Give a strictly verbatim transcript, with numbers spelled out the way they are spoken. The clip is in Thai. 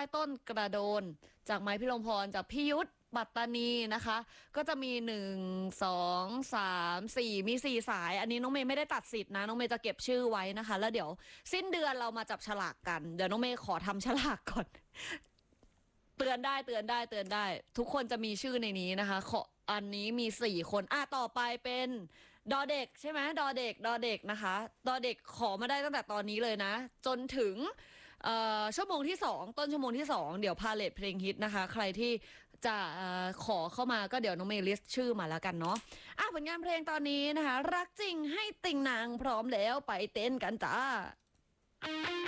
ต้นกระโดนจากไม้พิรมพรจากพี่ยุทธปัตตานีนะคะก็จะมีหนึ่งสองสามสี่มีสี่สายอันนี้น้องเมย์ไม่ได้ตัดสิทธิ์นะน้องเมย์จะเก็บชื่อไว้นะคะแล้วเดี๋ยวสิ้นเดือนเรามาจับฉลากกันเดี๋ยวน้องเมย์ขอทำฉลากก่อนเตือนได้เตือนได้เตือนได้ทุกคนจะมีชื่อในนี้นะคะขออันนี้มีสี่คนอ่ะต่อไปเป็นดอเด็กใช่ไหมดอเด็กดอเด็กนะคะดอเด็กขอมาได้ตั้งแต่ตอนนี้เลยนะจนถึงชั่วโมงที่สองต้นชั่วโมงที่สองเดี๋ยวพาเลทเพลงฮิตนะคะใครที่จะขอเข้ามาก็เดี๋ยวน้องเมย์ลิสต์ชื่อมาแล้วกันเนาะอ่ะผลงานเพลงตอนนี้นะคะรักจริงให้ติ่งนางพร้อมแล้วไปเต้นกันจ้า